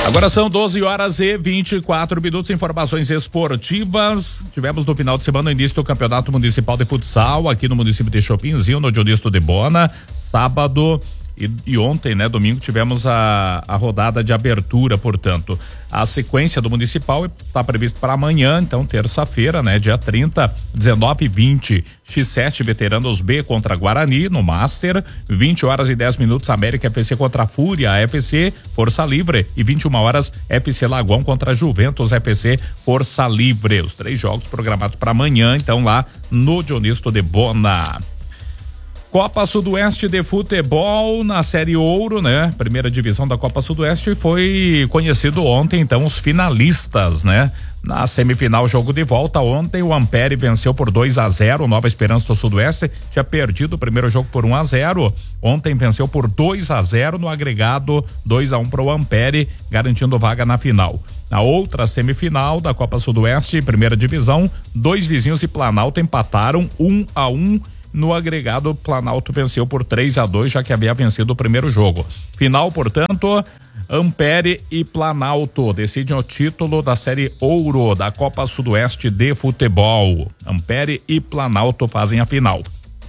Agora são 12h24, informações esportivas. Tivemos no final de semana o início do Campeonato Municipal de Futsal aqui no município de Chopinzinho, no Dionisto de Bona. Sábado e ontem, né, domingo, tivemos a rodada de abertura, portanto. A sequência do municipal está prevista para amanhã, então terça-feira, né, dia 30, 19h20, X7 Veteranos B contra Guarani no Master, 20h10 América FC contra a Fúria FC Força Livre e 21h FC Lagoão contra Juventus FC Força Livre. Os 3 jogos programados para amanhã, então lá no Dionisto de Bona. Copa Sudoeste de Futebol na Série Ouro, né? Primeira divisão da Copa Sudoeste, foi conhecido ontem, então, os finalistas, né? Na semifinal, jogo de volta ontem, o Ampere venceu por 2-0, Nova Esperança do Sudoeste, tinha perdido o primeiro jogo por 1-0, ontem venceu por 2-0 no agregado, 2-1 para o Ampere, garantindo vaga na final. Na outra semifinal da Copa Sudoeste, primeira divisão, 2 vizinhos e Planalto empataram 1-1. No agregado, Planalto venceu por 3-2, já que havia vencido o primeiro jogo. Final, portanto, Ampere e Planalto decidem o título da Série Ouro da Copa Sudoeste de Futebol. Ampere e Planalto fazem a final.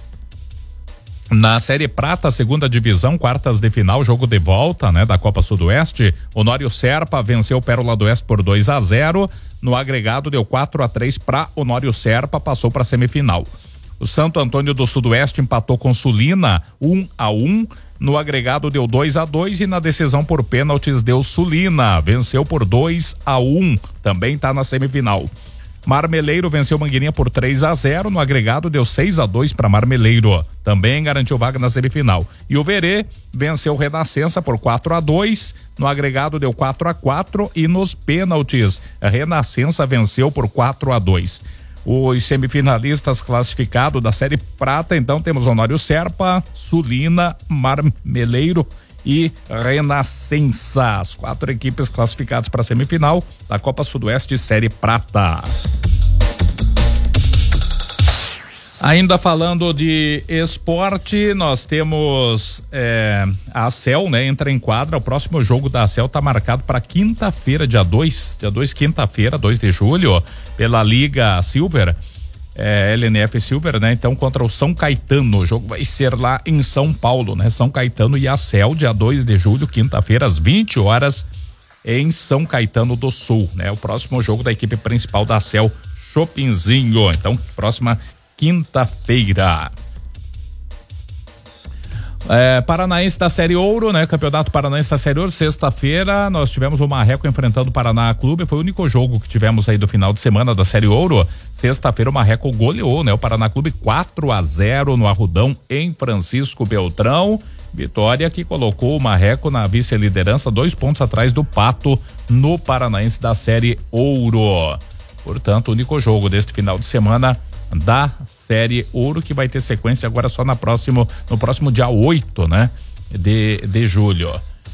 Na Série Prata, segunda divisão, quartas de final, jogo de volta, né, da Copa Sudoeste, Honório Serpa venceu o Pérola do Oeste por 2-0. No agregado, deu 4-3 para Honório Serpa, passou para a semifinal. O Santo Antônio do Sudoeste empatou com Sulina 1-1, no agregado deu 2-2 e na decisão por pênaltis deu Sulina, venceu por 2-1, também está na semifinal. Marmeleiro venceu Mangueirinha por 3-0, no agregado deu 6-2 para Marmeleiro, também garantiu vaga na semifinal. E o Verê venceu Renascença por 4-2, no agregado deu 4-4 e nos pênaltis a Renascença venceu por 4-2. Os semifinalistas classificados da Série Prata, então temos Honório Serpa, Sulina, Marmeleiro e Renascença. As 4 equipes classificadas para a semifinal da Copa Sudoeste Série Prata. Ainda falando de esporte, nós temos a ACEL, né? Entra em quadra, o próximo jogo da ACEL está marcado para quinta-feira, dia 2, quinta-feira, 2 de julho, pela Liga Silver, LNF Silver, né? Então contra o São Caetano, o jogo vai ser lá em São Paulo, né? São Caetano e ACEL, dia 2 de julho, quinta-feira, às 20h, em São Caetano do Sul, né? O próximo jogo da equipe principal da ACEL, Chopinzinho, então próxima quinta-feira. Paranaense da Série Ouro, né? Campeonato Paranaense da Série Ouro, sexta-feira nós tivemos o Marreco enfrentando o Paraná Clube, foi o único jogo que tivemos aí do final de semana da Série Ouro. Sexta-feira o Marreco goleou, né? O Paraná Clube 4-0 no Arrudão em Francisco Beltrão, vitória que colocou o Marreco na vice-liderança, 2 pontos atrás do Pato no Paranaense da Série Ouro. Portanto, o único jogo deste final de semana da Série Ouro, que vai ter sequência agora só no próximo dia 8, né? De julho.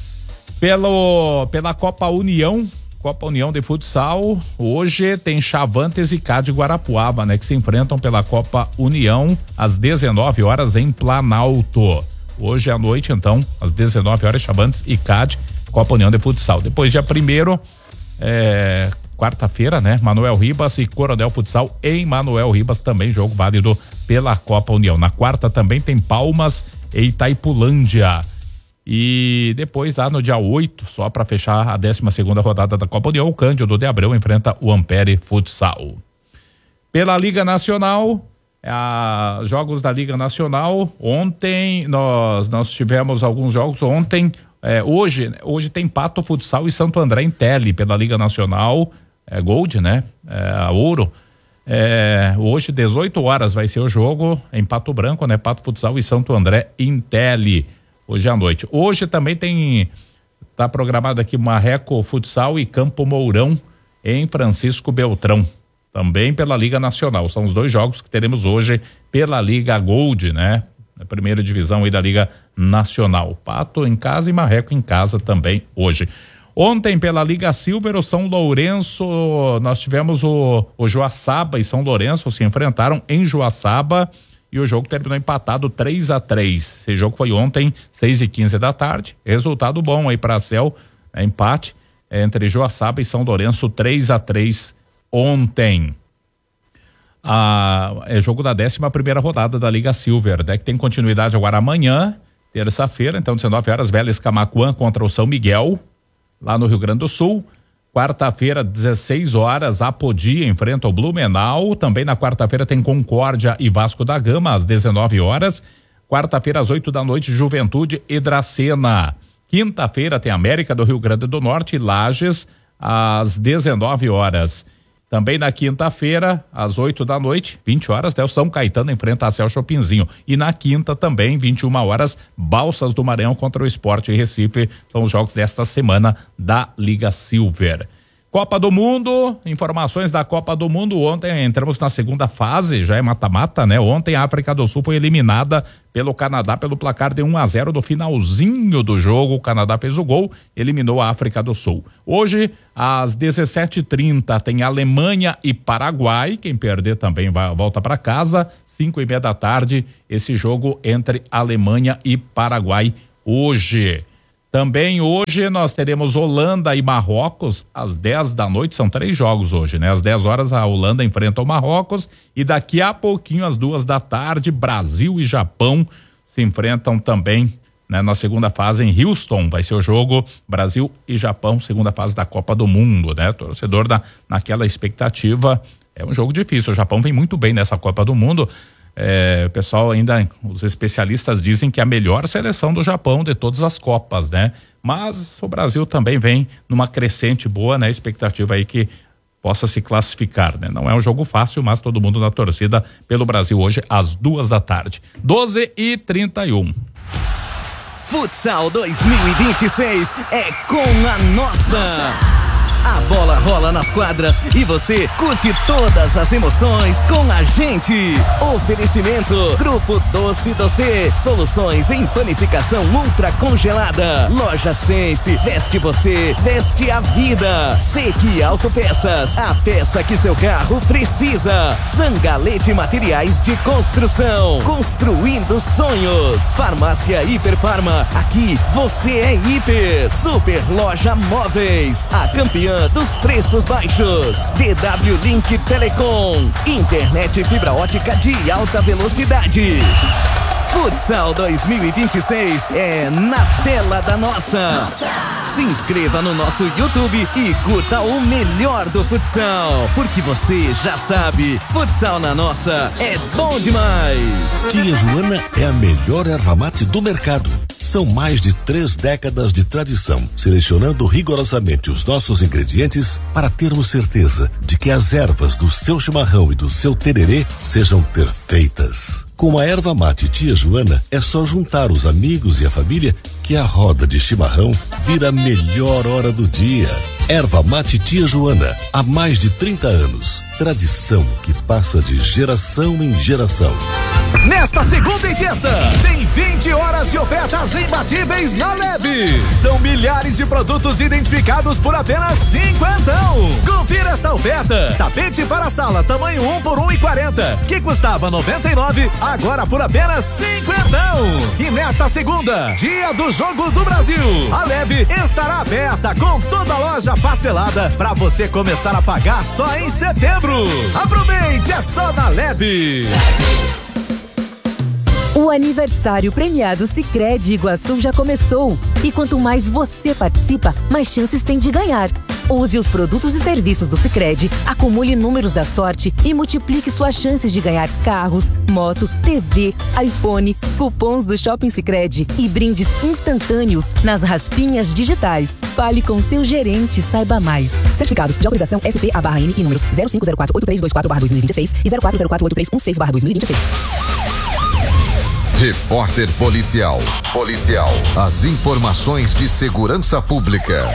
Pela Copa União de Futsal, hoje tem Chavantes e CAD Guarapuava, né? Que se enfrentam pela Copa União às 19h em Planalto. Hoje à noite, então, às 19h, Chavantes e CAD, Copa União de Futsal. Depois, dia 1º, quarta-feira, né? Manuel Ribas e Coronel Futsal em Manuel Ribas, também jogo válido pela Copa União. Na quarta também tem Palmas e Itaipulândia. E depois lá no dia 8, só para fechar a 12ª rodada da Copa União, o Cândido de Abreu enfrenta o Ampere Futsal. Pela Liga Nacional, jogos da Liga Nacional, ontem nós tivemos alguns jogos, hoje tem Pato Futsal e Santo André em Tele pela Liga Nacional, Gold, né? A Ouro. Hoje, 18h, vai ser o jogo em Pato Branco, né? Pato Futsal e Santo André em Tele, hoje à noite. Hoje também tá programado aqui Marreco Futsal e Campo Mourão em Francisco Beltrão, também pela Liga Nacional. São os 2 jogos que teremos hoje pela Liga Gold, né? Na primeira divisão aí da Liga Nacional. Pato em casa e Marreco em casa também hoje. Ontem, pela Liga Silver, o São Lourenço, nós tivemos o Joaçaba e São Lourenço se enfrentaram em Joaçaba e o jogo terminou empatado 3-3. Esse jogo foi ontem, 6h15 da tarde. Resultado bom aí para a ACEL, empate. entre Joaçaba e São Lourenço, 3-3 ontem. É jogo da 11ª rodada da Liga Silver, né? Que tem continuidade agora amanhã, terça-feira, então 19 horas, Vélez Camaquã contra o São Miguel, lá no Rio Grande do Sul. Quarta-feira, 16 horas, Apodi enfrenta o Blumenau. Também na quarta-feira tem Concórdia e Vasco da Gama, às 19 horas. Quarta-feira, às 8 da noite, Juventude e Dracena. Quinta-feira tem América do Rio Grande do Norte e Lages, às 19 horas. Também na quinta-feira, às 8 da noite, 20 horas, o São Caetano enfrenta a Celso Chopinzinho. E na quinta também, 21 horas, Balsas do Maranhão contra o Sport Recife. São os jogos desta semana da Liga Silver. Copa do Mundo, informações da Copa do Mundo. Ontem entramos na segunda fase, já é mata-mata, né? Ontem a África do Sul foi eliminada pelo Canadá pelo placar de 1-0 no finalzinho do jogo. O Canadá fez o gol, eliminou a África do Sul. Hoje, às 17h30, tem Alemanha e Paraguai. Quem perder também volta para casa. 5:30 da tarde, esse jogo entre Alemanha e Paraguai hoje. Também hoje nós teremos Holanda e Marrocos às 10 da noite, são 3 jogos hoje, né? Às 10 horas a Holanda enfrenta o Marrocos e daqui a pouquinho às 2 da tarde Brasil e Japão se enfrentam também, né? Na segunda fase em Houston vai ser o jogo Brasil e Japão, segunda fase da Copa do Mundo, né? Torcedor naquela expectativa, é um jogo difícil, o Japão vem muito bem nessa Copa do Mundo. O pessoal ainda, os especialistas dizem que é a melhor seleção do Japão de todas as Copas, né? Mas o Brasil também vem numa crescente boa, né? Expectativa aí que possa se classificar, né? Não é um jogo fácil, mas todo mundo na torcida pelo Brasil hoje às 2 da tarde. 12h31. Futsal 2026 é com a nossa. A bola rola nas quadras e você curte todas as emoções com a gente. Oferecimento Grupo Doce Doce, soluções em panificação ultra congelada. Loja Sense, veste você, veste a vida. Sequi Autopeças, a peça que seu carro precisa. Zangalete Materiais de Construção, construindo sonhos. Farmácia Hiperfarma, aqui você é hiper. Super Loja Móveis, a campeã dos preços baixos. DW Link Telecom, internet fibra ótica de alta velocidade. Futsal 2026 é na tela da nossa. Se inscreva no nosso YouTube e curta o melhor do futsal, porque você já sabe, futsal na nossa é bom demais. Tia Joana é a melhor erva mate do mercado. São mais de 3 décadas de tradição, selecionando rigorosamente os nossos ingredientes para termos certeza de que as ervas do seu chimarrão e do seu tererê sejam perfeitas. Com a erva mate Tia Joana, é só juntar os amigos e a família que a roda de chimarrão vira a melhor hora do dia. Erva mate Tia Joana, há mais de 30 anos. Tradição que passa de geração em geração. Nesta segunda e terça, tem 20 horas de ofertas imbatíveis na Leve. São milhares de produtos identificados por apenas R$50. Confira esta oferta. Tapete para sala, tamanho 1 por R$1,40, que custava R$99, agora por apenas R$50. E nesta segunda, dia do Jogo do Brasil, a Leve estará aberta com toda a loja parcelada para você começar a pagar só em setembro. Aproveite, é só na Leve. O aniversário premiado Sicredi Iguaçu já começou. E quanto mais você participa, mais chances tem de ganhar. Use os produtos e serviços do Sicredi, acumule números da sorte e multiplique suas chances de ganhar carros, moto, TV, iPhone, cupons do Shopping Sicredi e brindes instantâneos nas raspinhas digitais. Fale com seu gerente e saiba mais. Certificados de autorização SP/N e números 05048324/2026 e 04048316/2026. Repórter Policial. As informações de segurança pública.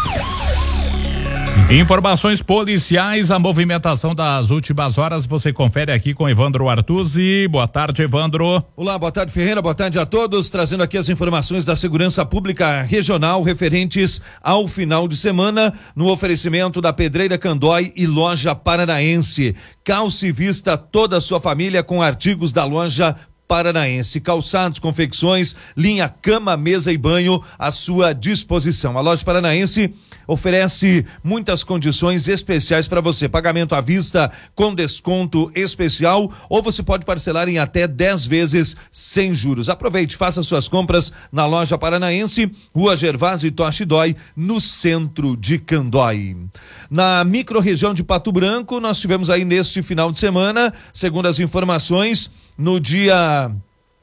Informações policiais, a movimentação das últimas horas você confere aqui com Evandro Artuzzi. Boa tarde, Evandro. Olá, boa tarde, Ferreira, boa tarde a todos, trazendo aqui as informações da segurança pública regional referentes ao final de semana, no oferecimento da Pedreira Candói e Loja Paranaense. Calce e vista toda a sua família com artigos da loja Paranaense. Calçados, confecções, linha cama, mesa e banho à sua disposição. A Loja Paranaense oferece muitas condições especiais para você. Pagamento à vista com desconto especial, ou você pode parcelar em até 10 vezes sem juros. Aproveite, faça suas compras na Loja Paranaense, Rua Gervásio Toshi Dói, no centro de Candói. Na micro-região de Pato Branco, nós tivemos aí neste final de semana, segundo as informações, no dia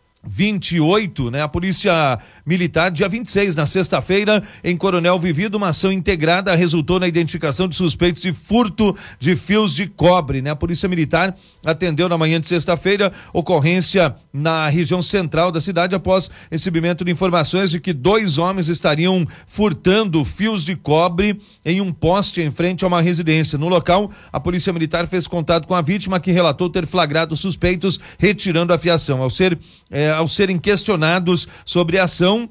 28, né? A Polícia Militar, dia 26, na sexta-feira, em Coronel Vivido, uma ação integrada resultou na identificação de suspeitos de furto de fios de cobre, né? A Polícia Militar atendeu na manhã de sexta-feira ocorrência na região central da cidade após recebimento de informações de que 2 homens estariam furtando fios de cobre em um poste em frente a uma residência. No local, a Polícia Militar fez contato com a vítima, que relatou ter flagrado suspeitos retirando a fiação. Ao serem questionados sobre a ação,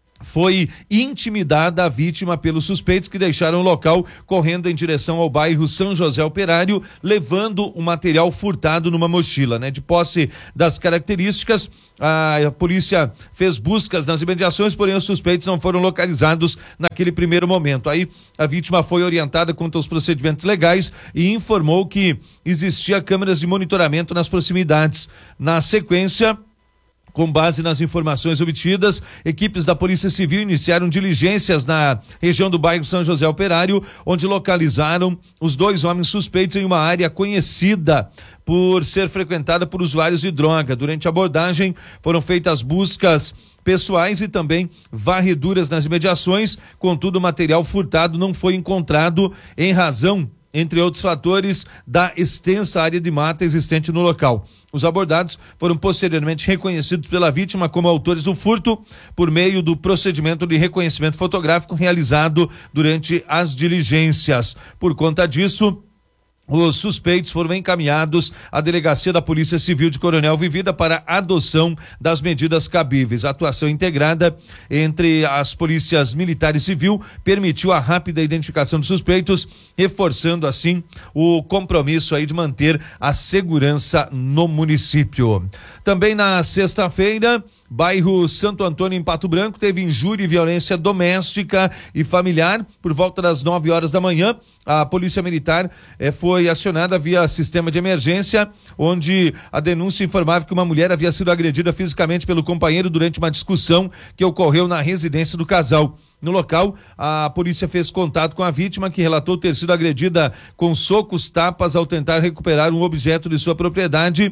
foi intimidada a vítima pelos suspeitos, que deixaram o local correndo em direção ao bairro São José Operário, levando o material furtado numa mochila, né? De posse das características, a polícia fez buscas nas imediações, porém os suspeitos não foram localizados naquele primeiro momento. Aí a vítima foi orientada quanto aos procedimentos legais e informou que existia câmeras de monitoramento nas proximidades. Na sequência, com base nas informações obtidas, equipes da Polícia Civil iniciaram diligências na região do bairro São José Operário, onde localizaram os 2 homens suspeitos em uma área conhecida por ser frequentada por usuários de droga. Durante a abordagem, foram feitas buscas pessoais e também varreduras nas imediações, contudo o material furtado não foi encontrado em razão, entre outros fatores, da extensa área de mata existente no local. Os abordados foram posteriormente reconhecidos pela vítima como autores do furto por meio do procedimento de reconhecimento fotográfico realizado durante as diligências. Por conta disso, os suspeitos foram encaminhados à Delegacia da Polícia Civil de Coronel Vivida para adoção das medidas cabíveis. A atuação integrada entre as polícias militar e civil permitiu a rápida identificação dos suspeitos, reforçando assim o compromisso aí de manter a segurança no município. Também na sexta-feira, bairro Santo Antônio, em Pato Branco, teve injúria e violência doméstica e familiar. Por volta das 9 horas da manhã, a Polícia Militar foi acionada via sistema de emergência, onde a denúncia informava que uma mulher havia sido agredida fisicamente pelo companheiro durante uma discussão que ocorreu na residência do casal. No local, a polícia fez contato com a vítima, que relatou ter sido agredida com socos, tapas ao tentar recuperar um objeto de sua propriedade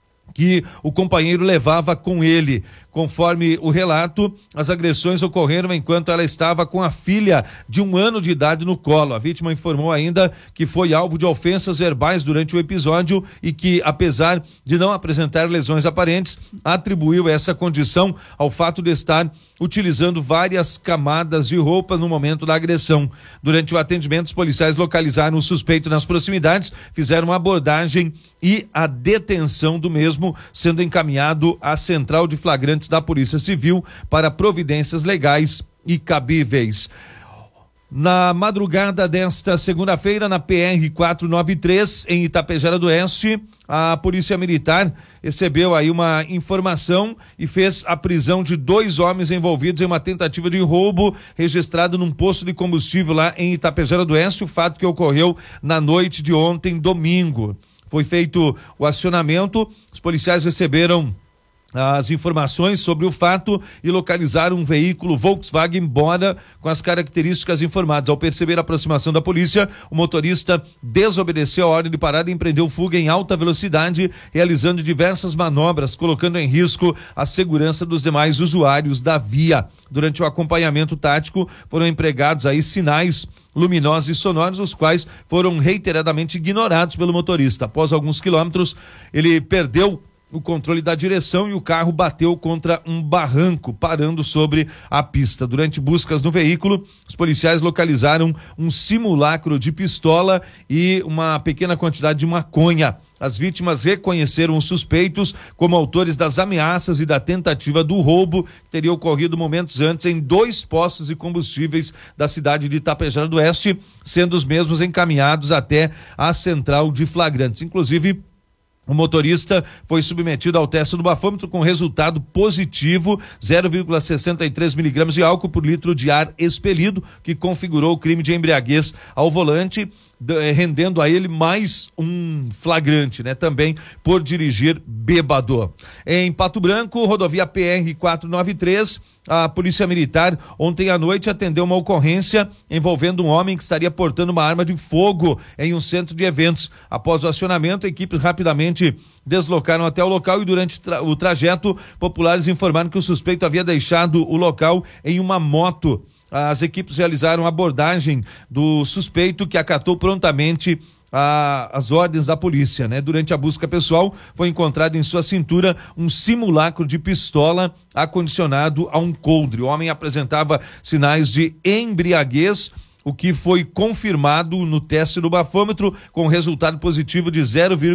que o companheiro levava com ele. Conforme o relato, as agressões ocorreram enquanto ela estava com a filha de 1 ano de idade no colo. A vítima informou ainda que foi alvo de ofensas verbais durante o episódio e que, apesar de não apresentar lesões aparentes, atribuiu essa condição ao fato de estar utilizando várias camadas de roupa no momento da agressão. Durante o atendimento, os policiais localizaram o suspeito nas proximidades, fizeram uma abordagem e a detenção do mesmo, sendo encaminhado à Central de Flagrantes da Polícia Civil para providências legais e cabíveis. Na madrugada desta segunda-feira, na PR 493, em Itapejara do Oeste, a Polícia Militar recebeu aí uma informação e fez a prisão de 2 homens envolvidos em uma tentativa de roubo registrado num posto de combustível lá em Itapejara do Oeste, o fato que ocorreu na noite de ontem, domingo. Foi feito o acionamento, os policiais receberam as informações sobre o fato e localizaram um veículo Volkswagen Bora com as características informadas. Ao perceber a aproximação da polícia, o motorista desobedeceu a ordem de parada e empreendeu fuga em alta velocidade, realizando diversas manobras, colocando em risco a segurança dos demais usuários da via. Durante o acompanhamento tático, foram empregados aí sinais luminosos e sonoros, os quais foram reiteradamente ignorados pelo motorista. Após alguns quilômetros, ele perdeu o controle da direção e o carro bateu contra um barranco, parando sobre a pista. Durante buscas no veículo, os policiais localizaram um simulacro de pistola e uma pequena quantidade de maconha. As vítimas reconheceram os suspeitos como autores das ameaças e da tentativa do roubo que teria ocorrido momentos antes em 2 postos de combustíveis da cidade de Itapejara do Oeste, sendo os mesmos encaminhados até a Central de Flagrantes. Inclusive, O motorista foi submetido ao teste do bafômetro com resultado positivo, 0,63 miligramas de álcool por litro de ar expelido, que configurou o crime de embriaguez ao volante, rendendo a ele mais um flagrante, né? Também por dirigir bêbado. Em Pato Branco, rodovia PR-493, a Polícia Militar ontem à noite atendeu uma ocorrência envolvendo um homem que estaria portando uma arma de fogo em um centro de eventos. Após o acionamento, equipes rapidamente deslocaram até o local e durante o trajeto, populares informaram que o suspeito havia deixado o local em uma moto. As equipes realizaram a abordagem do suspeito, que acatou prontamente as ordens da polícia, né? Durante a busca pessoal, foi encontrado em sua cintura um simulacro de pistola acondicionado a um coldre. O homem apresentava sinais de embriaguez, o que foi confirmado no teste do bafômetro com resultado positivo de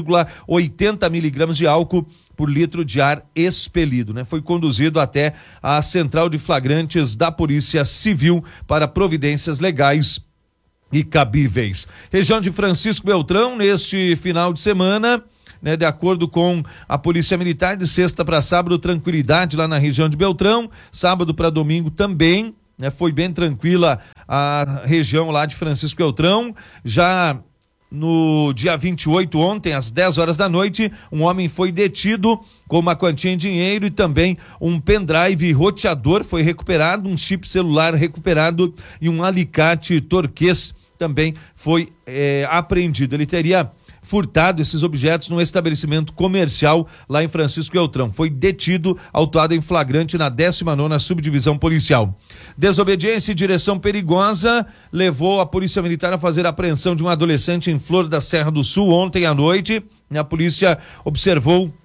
0,80 miligramas de álcool por litro de ar expelido, né? Foi conduzido até a central de flagrantes da Polícia Civil para providências legais e cabíveis. Região de Francisco Beltrão, neste final de semana, né, de acordo com a Polícia Militar, de sexta para sábado, tranquilidade lá na região de Beltrão, sábado para domingo também, né, foi bem tranquila a região lá de Francisco Beltrão. Já no dia 28, ontem, às 10 horas da noite, um homem foi detido com uma quantia em dinheiro e também um pendrive roteador foi recuperado, um chip celular recuperado e um alicate torquês também foi apreendido. Ele teria furtado esses objetos num estabelecimento comercial lá em Francisco Beltrão. Foi detido, autuado em flagrante na 19ª Subdivisão Policial. Desobediência e direção perigosa levou a Polícia Militar a fazer a apreensão de um adolescente em Flor da Serra do Sul ontem à noite. A polícia observou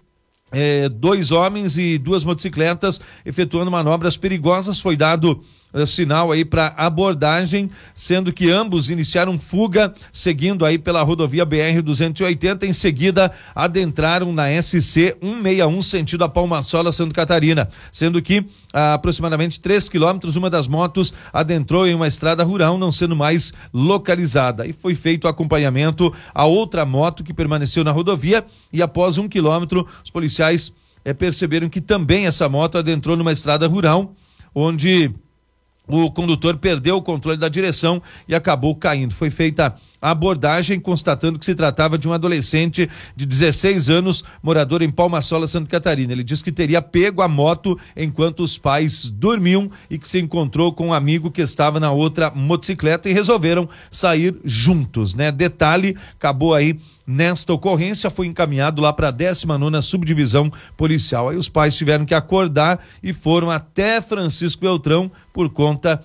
2 homens e 2 motocicletas efetuando manobras perigosas. Foi dado sinal aí para abordagem, sendo que ambos iniciaram fuga seguindo aí pela rodovia BR-280. Em seguida adentraram na SC 161 sentido a Palmasola, Santa Catarina, sendo que a aproximadamente 3 quilômetros uma das motos adentrou em uma estrada rural, não sendo mais localizada. E foi feito o acompanhamento a outra moto que permaneceu na rodovia e após 1 quilômetro os policiais perceberam que também essa moto adentrou numa estrada rural, onde o condutor perdeu o controle da direção e acabou caindo. Foi feita a abordagem, constatando que se tratava de um adolescente de 16 anos, morador em Palmasola, Santa Catarina. Ele disse que teria pego a moto enquanto os pais dormiam e que se encontrou com um amigo que estava na outra motocicleta e resolveram sair juntos, né? Detalhe, acabou aí nesta ocorrência, foi encaminhado lá para a 19ª Subdivisão Policial. Aí os pais tiveram que acordar e foram até Francisco Beltrão por conta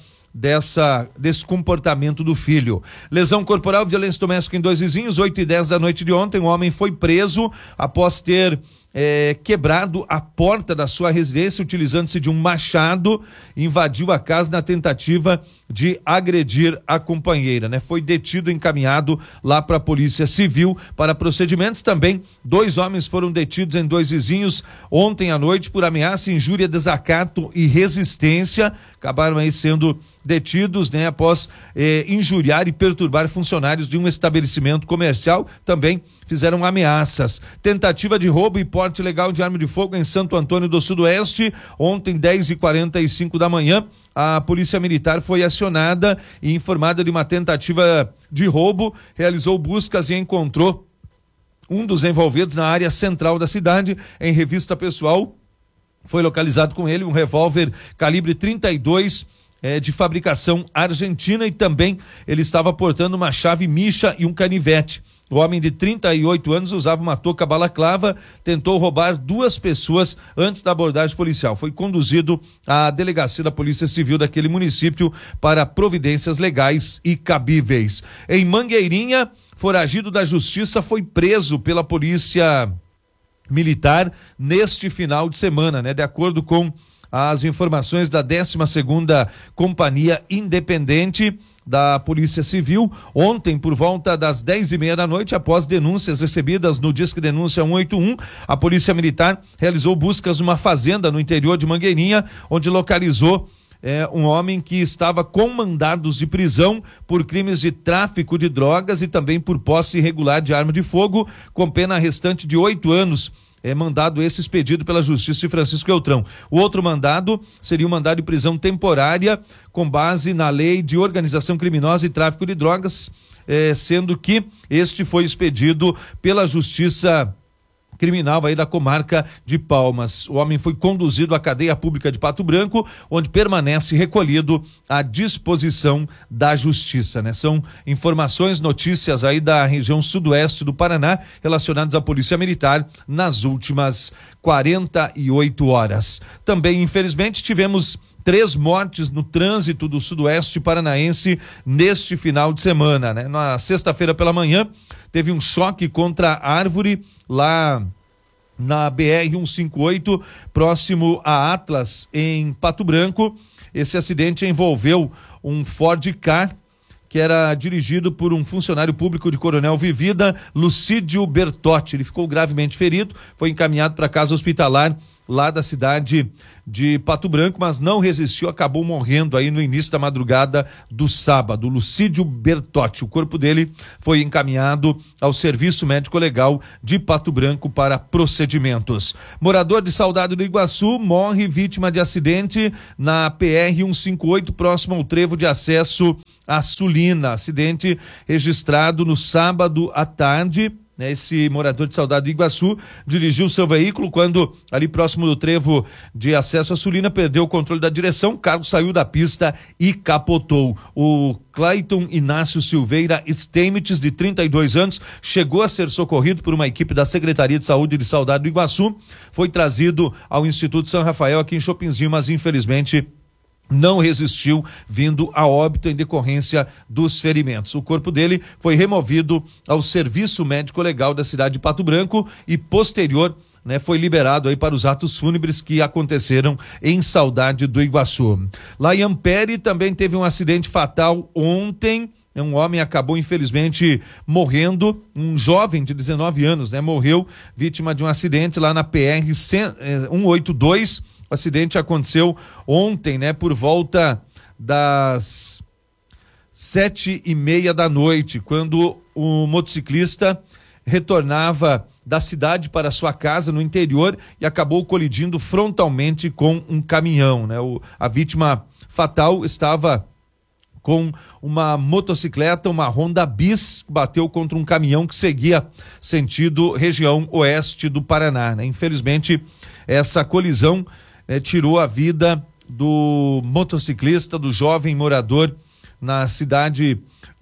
desse comportamento do filho. Lesão corporal, violência doméstica em 2 vizinhos, 8h10 da noite de ontem. Um homem foi preso após ter quebrado a porta da sua residência utilizando-se de um machado, invadiu a casa na tentativa de agredir a companheira, né? Foi detido e encaminhado lá para a Polícia Civil para procedimentos. Também 2 homens foram detidos em 2 vizinhos ontem à noite por ameaça, injúria, desacato e resistência. Acabaram aí sendo detidos, né, após injuriar e perturbar funcionários de um estabelecimento comercial. Também fizeram ameaças. Tentativa de roubo e porte ilegal de arma de fogo em Santo Antônio do Sudoeste. Ontem, 10h45 da manhã, a Polícia Militar foi acionada e informada de uma tentativa de roubo, realizou buscas e encontrou um dos envolvidos na área central da cidade. Em revista pessoal, foi localizado com ele um revólver calibre 32 de fabricação argentina, e também ele estava portando uma chave micha e um canivete. O homem de 38 anos usava uma touca balaclava, tentou roubar 2 pessoas antes da abordagem policial. Foi conduzido à delegacia da Polícia Civil daquele município para providências legais e cabíveis. Em Mangueirinha, foragido da justiça foi preso pela Polícia Militar neste final de semana, né? De acordo com as informações da 12ª Companhia Independente da Polícia Civil, ontem por volta das 10h30 da noite, após denúncias recebidas no Disque Denúncia 181, a Polícia Militar realizou buscas numa fazenda no interior de Mangueirinha, onde localizou um homem que estava com mandados de prisão por crimes de tráfico de drogas e também por posse irregular de arma de fogo, com pena restante de 8 anos. Mandado esse expedido pela Justiça de Francisco Beltrão. O outro mandado seria um mandado de prisão temporária com base na Lei de Organização Criminosa e Tráfico de Drogas, sendo que este foi expedido pela Justiça Criminal aí da comarca de Palmas. O homem foi conduzido à cadeia pública de Pato Branco, onde permanece recolhido à disposição da Justiça, né? São informações, notícias aí da região sudoeste do Paraná relacionadas à Polícia Militar nas últimas 48 horas. Também, infelizmente, tivemos 3 mortes no trânsito do sudoeste paranaense neste final de semana, né? Na sexta-feira pela manhã, teve um choque contra a árvore lá na BR-158, próximo a Atlas, em Pato Branco. Esse acidente envolveu um Ford Ka, que era dirigido por um funcionário público de Coronel Vivida, Lucídio Bertotti. Ele ficou gravemente ferido, foi encaminhado para a casa hospitalar lá da cidade de Pato Branco, mas não resistiu, acabou morrendo aí no início da madrugada do sábado. Lucídio Bertotti, o corpo dele foi encaminhado ao Serviço Médico Legal de Pato Branco para procedimentos. Morador de Saudade do Iguaçu morre vítima de acidente na PR-158, próximo ao trevo de acesso à Sulina. Acidente registrado no sábado à tarde. Esse morador de Saudade do Iguaçu dirigiu seu veículo quando, ali próximo do trevo de acesso à Sulina, perdeu o controle da direção, o carro saiu da pista e capotou. O Clayton Inácio Silveira Stemites, de 32 anos, chegou a ser socorrido por uma equipe da Secretaria de Saúde de Saudade do Iguaçu, foi trazido ao Instituto São Rafael aqui em Chopinzinho, mas infelizmente não resistiu, vindo a óbito em decorrência dos ferimentos. O corpo dele foi removido ao Serviço Médico Legal da cidade de Pato Branco e posterior, foi liberado aí para os atos fúnebres que aconteceram em Saudade do Iguaçu. Lá em Ampere também teve um acidente fatal ontem. Um homem acabou infelizmente morrendo, um jovem de 19 anos, morreu vítima de um acidente lá na PR 182. O acidente aconteceu ontem, por volta das 7:30 da noite, quando o motociclista retornava da cidade para sua casa no interior e acabou colidindo frontalmente com um caminhão, A vítima fatal estava com uma motocicleta, uma Honda Bis, que bateu contra um caminhão que seguia sentido região oeste do Paraná, Infelizmente, essa colisão tirou a vida do motociclista, do jovem morador na cidade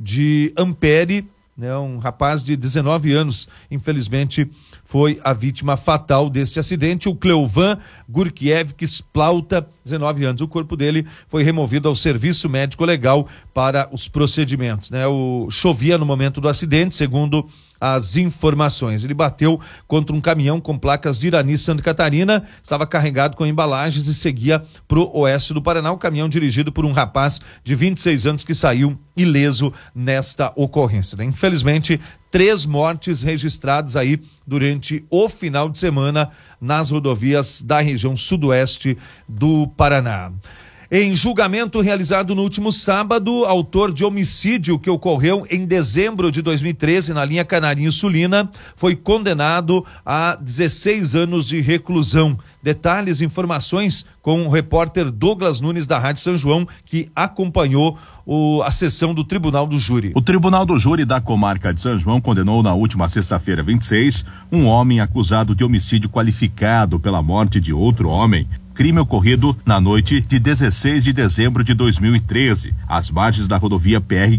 de Ampere, um rapaz de 19 anos, infelizmente foi a vítima fatal deste acidente, o Cleovan Gurkiewicz Plauta, 19 anos. O corpo dele foi removido ao Serviço Médico Legal para os procedimentos, Chovia no momento do acidente, segundo as informações. Ele bateu contra um caminhão com placas de Irani, Santa Catarina, estava carregado com embalagens e seguia pro oeste do Paraná. O caminhão dirigido por um rapaz de 26 anos que saiu ileso nesta ocorrência. Infelizmente, 3 mortes registradas aí durante o final de semana nas rodovias da região sudoeste do Paraná. Em julgamento realizado no último sábado, autor de homicídio que ocorreu em dezembro de 2013 na linha Canarinho-Sulina foi condenado a 16 anos de reclusão. Detalhes, informações com o repórter Douglas Nunes da Rádio São João, que acompanhou a sessão do Tribunal do Júri. O Tribunal do Júri da comarca de São João condenou na última sexta-feira, 26, um homem acusado de homicídio qualificado pela morte de outro homem. Crime ocorrido na noite de 16 de dezembro de 2013, às margens da rodovia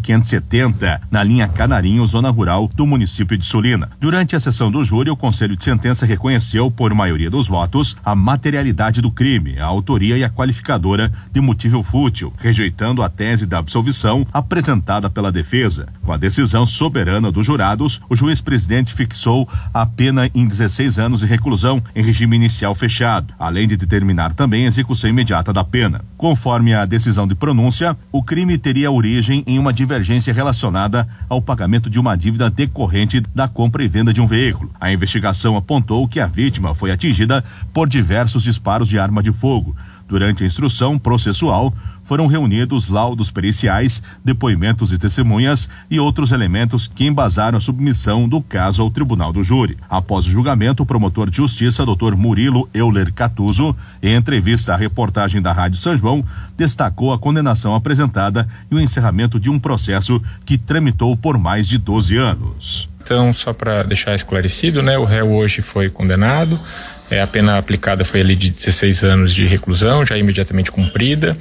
PR-570, na linha Canarinho, zona rural do município de Sulina. Durante a sessão do júri, o Conselho de Sentença reconheceu, por maioria dos votos, a materialidade do crime, a autoria e a qualificadora de motivo fútil, rejeitando a tese da absolvição apresentada pela defesa. Com a decisão soberana dos jurados, o juiz-presidente fixou a pena em 16 anos de reclusão em regime inicial fechado, além de determinar também a execução imediata da pena. Conforme a decisão de pronúncia, o crime teria origem em uma divergência relacionada ao pagamento de uma dívida decorrente da compra e venda de um veículo. A investigação apontou que a vítima foi atingida por diversos disparos de arma de fogo. Durante a instrução processual, foram reunidos laudos periciais, depoimentos de testemunhas e outros elementos que embasaram a submissão do caso ao tribunal do júri. Após o julgamento, o promotor de justiça, Dr. Murilo Euler Catuso, em entrevista à reportagem da Rádio São João, destacou a condenação apresentada e o encerramento de um processo que tramitou por mais de 12 anos. Então, só para deixar esclarecido, né, o réu hoje foi condenado, a pena aplicada foi ali de 16 anos de reclusão, já imediatamente cumprida,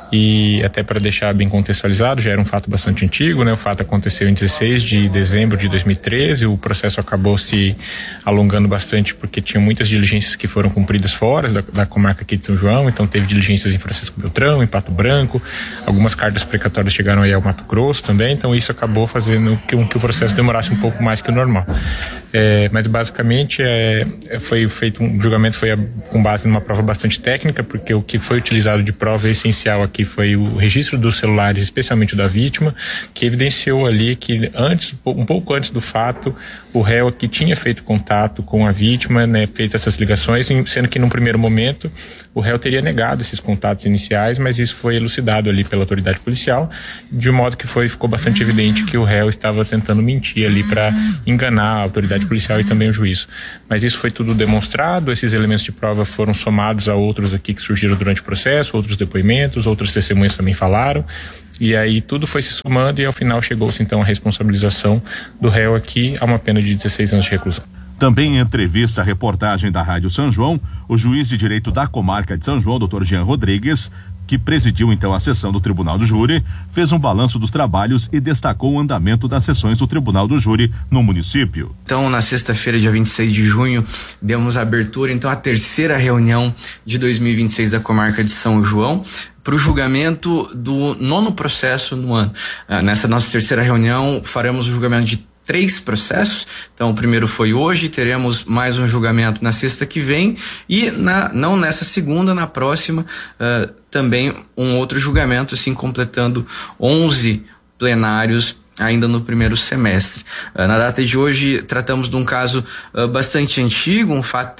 e até para deixar bem contextualizado, já era um fato bastante antigo, né? O fato aconteceu em 16 de dezembro de 2013, o processo acabou se alongando bastante porque tinha muitas diligências que foram cumpridas fora da comarca aqui de São João, então teve diligências em Francisco Beltrão, em Pato Branco, algumas cartas precatórias chegaram aí ao Mato Grosso também, então isso acabou fazendo com que o processo demorasse um pouco mais que o normal. Mas basicamente foi feito um julgamento com base numa prova bastante técnica, porque o que foi utilizado de prova essencial aqui foi o registro dos celulares, especialmente o da vítima, que evidenciou ali que um pouco antes do fato, o réu aqui tinha feito contato com a vítima, né, feito essas ligações, sendo que num primeiro momento o réu teria negado esses contatos iniciais, mas isso foi elucidado ali pela autoridade policial, de modo que ficou bastante evidente que o réu estava tentando mentir ali para enganar a autoridade policial e também o juiz. Mas isso foi tudo demonstrado, esses elementos de prova foram somados a outros aqui que surgiram durante o processo, outros depoimentos, outras testemunhas também falaram, e aí tudo foi se somando e ao final chegou-se então a responsabilização do réu aqui a uma pena de 16 anos de reclusão. Também em entrevista à reportagem da Rádio São João, o juiz de direito da comarca de São João, Dr. Jean Rodrigues, que presidiu então a sessão do Tribunal do Júri, fez um balanço dos trabalhos e destacou o andamento das sessões do Tribunal do Júri no município. Então, na sexta-feira, dia 26 de junho, demos abertura então à terceira reunião de 2026 da comarca de São João, para o julgamento do 9º processo no ano. Nessa nossa terceira reunião, faremos o julgamento de 3 processos. Então, o primeiro foi hoje, teremos mais um julgamento na sexta que vem e não nessa segunda, na próxima, também um outro julgamento, assim, completando 11 plenários ainda no primeiro semestre. Na data de hoje, tratamos de um caso bastante antigo, um fato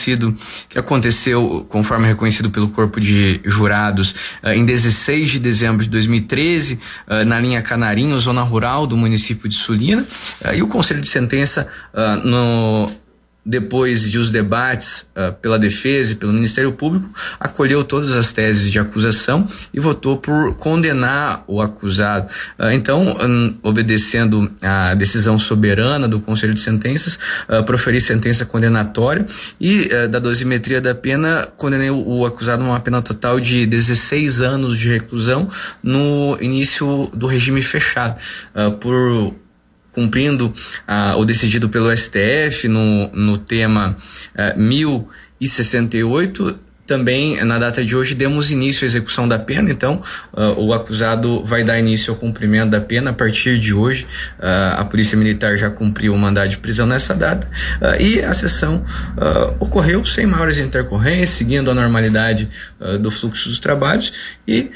que aconteceu, conforme reconhecido pelo Corpo de Jurados, em 16 de dezembro de 2013, na linha Canarinho, zona rural do município de Sulina, e o Conselho de Sentença, depois de os debates pela defesa e pelo Ministério Público, acolheu todas as teses de acusação e votou por condenar o acusado. Então, obedecendo à decisão soberana do Conselho de Sentenças, proferi sentença condenatória e, da dosimetria da pena, condenei o acusado a uma pena total de 16 anos de reclusão no início do regime fechado, por cumprindo o decidido pelo STF no tema 1068, também na data de hoje demos início à execução da pena, então o acusado vai dar início ao cumprimento da pena a partir de hoje. A Polícia Militar já cumpriu o mandado de prisão nessa data e a sessão ocorreu sem maiores intercorrências, seguindo a normalidade do fluxo dos trabalhos e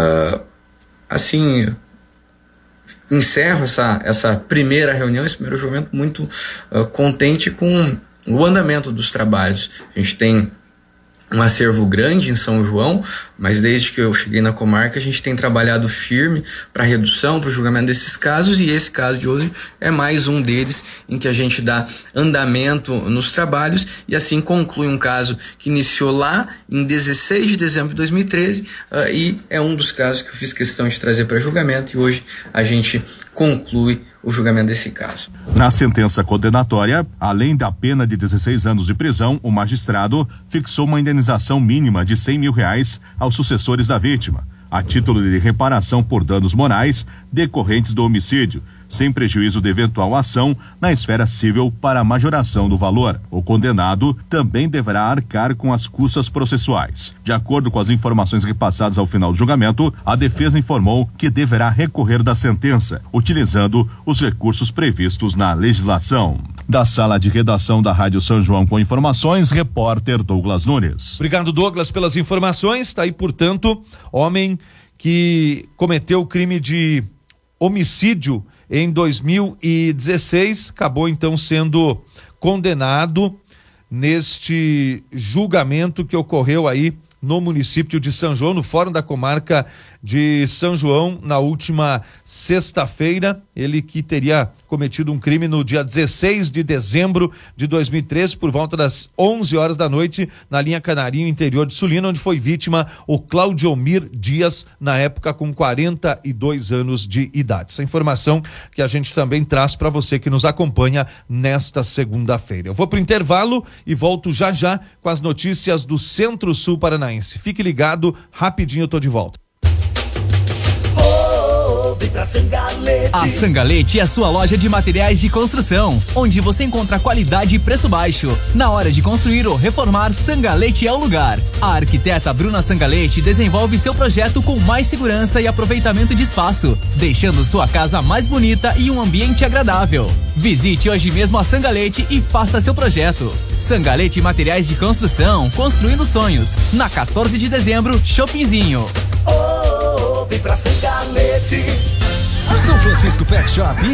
assim encerro essa primeira reunião, esse primeiro julgamento muito contente com o andamento dos trabalhos. A gente tem um acervo grande em São João, mas desde que eu cheguei na comarca a gente tem trabalhado firme para a redução, para o julgamento desses casos, e esse caso de hoje é mais um deles em que a gente dá andamento nos trabalhos e assim conclui um caso que iniciou lá em 16 de dezembro de 2013 e é um dos casos que eu fiz questão de trazer para julgamento e hoje a gente conclui o julgamento desse caso. Na sentença condenatória, além da pena de 16 anos de prisão, o magistrado fixou uma indenização mínima de R$100 mil aos sucessores da vítima, a título de reparação por danos morais decorrentes do homicídio, sem prejuízo de eventual ação na esfera civil para a majoração do valor. O condenado também deverá arcar com as custas processuais. De acordo com as informações repassadas ao final do julgamento, a defesa informou que deverá recorrer da sentença, utilizando os recursos previstos na legislação. Da sala de redação da Rádio São João com informações, repórter Douglas Nunes. Obrigado, Douglas, pelas informações. Está aí, portanto, homem que cometeu o crime de homicídio em 2016, acabou então sendo condenado neste julgamento que ocorreu aí no município de São João, no Fórum da Comarca de São João, na última sexta-feira. Ele que teria cometido um crime no dia 16 de dezembro de 2013, por volta das 11 horas da noite, na linha Canarinho, interior de Sulina, onde foi vítima o Claudiomir Dias, na época com 42 anos de idade. Essa informação que a gente também traz para você que nos acompanha nesta segunda-feira. Eu vou pro intervalo e volto já já com as notícias do Centro-Sul Paranaense. Fique ligado, rapidinho eu tô de volta. A Sangalete é a sua loja de materiais de construção, onde você encontra qualidade e preço baixo. Na hora de construir ou reformar, Sangalete é o lugar. A arquiteta Bruna Sangalete desenvolve seu projeto com mais segurança e aproveitamento de espaço, deixando sua casa mais bonita e um ambiente agradável. Visite hoje mesmo a Sangalete e faça seu projeto. Sangalete Materiais de Construção, construindo sonhos. Na 14 de dezembro, Shoppingzinho. Vem pra Sangalete. São Francisco Pet Shop e